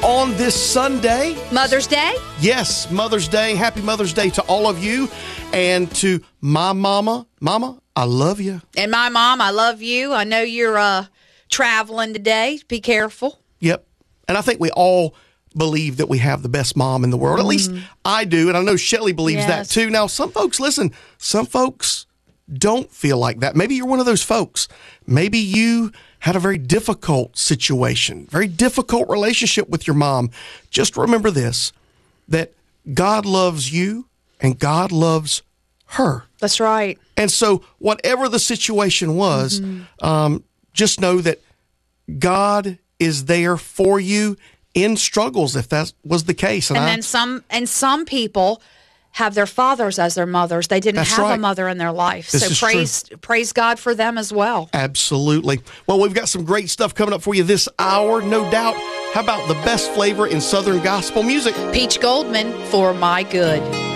on this Sunday. Mother's Day? Yes, Mother's Day. Happy Mother's Day to all of you. And to my mama. Mama, I love you. And my mom, I love you. I know you're traveling today. Be careful. Yep. And I think we all believe that we have the best mom in the world. At least I do. And I know Shelley believes that too. Now, some folks, listen, some folks don't feel like that. Maybe you're one of those folks. Maybe you had a very difficult situation, very difficult relationship with your mom. Just remember this, that God loves you and God loves her. That's right. And so whatever the situation was, just know that God is there for you in struggles, if that was the case. And some people have their fathers as their mothers. They didn't have a mother in their life. This So praise God for them as well. Absolutely. Well, we've got some great stuff coming up for you this hour, no doubt. How about the best flavor in Southern gospel music? Peach Goldman, For My Good.